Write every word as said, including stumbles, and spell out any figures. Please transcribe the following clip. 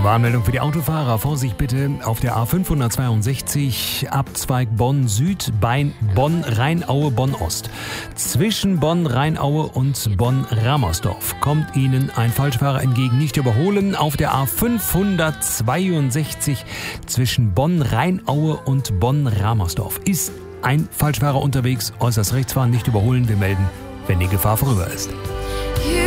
Warnmeldung für die Autofahrer. Vorsicht bitte auf der A fünfhundertzweiundsechzig, Abzweig Bonn Süd, bei Bonn Rheinaue, Bonn Ost. Zwischen Bonn Rheinaue und Bonn Ramersdorf kommt Ihnen ein Falschfahrer entgegen. Nicht überholen. Auf der A fünfhundertzweiundsechzig zwischen Bonn Rheinaue und Bonn Ramersdorf ist ein Falschfahrer unterwegs. Äußerst rechts fahren, nicht überholen. Wir melden, wenn die Gefahr vorüber ist.